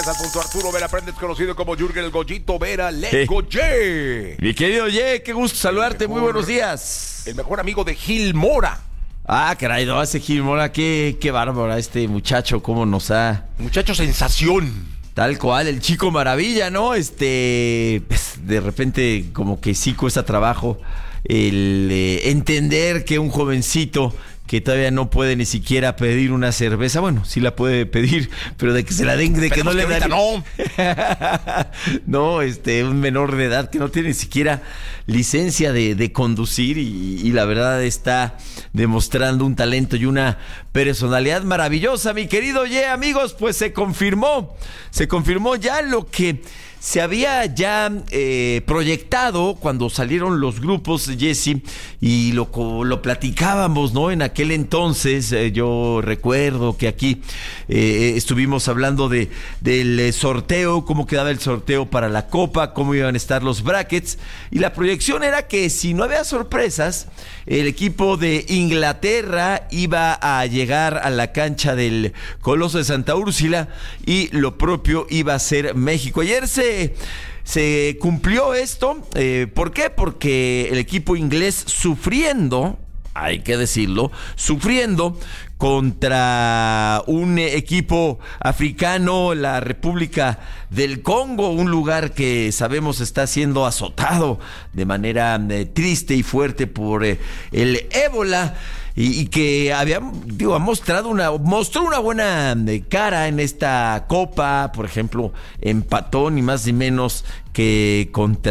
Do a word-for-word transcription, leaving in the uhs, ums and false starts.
Gracias al punto Arturo Vera Prendes, conocido como Jürgen el Goyito Vera. ¡Let's Eh. go, Ye! Mi querido Ye, qué gusto saludarte, mejor- muy buenos días. El mejor amigo de Gil Mora. Ah, caray, no, ese Gil Mora, qué, qué bárbaro este muchacho, cómo nos ha... Muchacho sensación. Tal cual, el chico maravilla, ¿no? Este, pues, de repente como que sí cuesta trabajo el eh, entender que un jovencito que todavía no puede ni siquiera pedir una cerveza, bueno, sí la puede pedir, pero de que se la den, de que no Esperemos le que dan. ahorita no. No, este, un menor de edad que no tiene ni siquiera licencia de, de conducir y, y la verdad está demostrando un talento y una personalidad maravillosa, mi querido Ye, amigos, pues se confirmó, se confirmó ya lo que se había ya eh, proyectado cuando salieron los grupos, Jesse, y lo, lo platicábamos, ¿no? En aquel entonces, eh, yo recuerdo que aquí eh, estuvimos hablando de del sorteo, cómo quedaba el sorteo para la Copa, cómo iban a estar los brackets, y la proyección era que si no había sorpresas, el equipo de Inglaterra iba a llegar a la cancha del Coloso de Santa Úrsula y lo propio iba a ser México. Ayer se Se cumplió esto, eh, ¿por qué? Porque el equipo inglés sufriendo, hay que decirlo, sufriendo contra un equipo africano, la República del Congo, un lugar que sabemos está siendo azotado de manera eh, triste y fuerte por eh, el ébola. Y, y que había, digo, ha mostrado una, mostró una buena cara en esta copa, por ejemplo, empató ni más ni menos que contra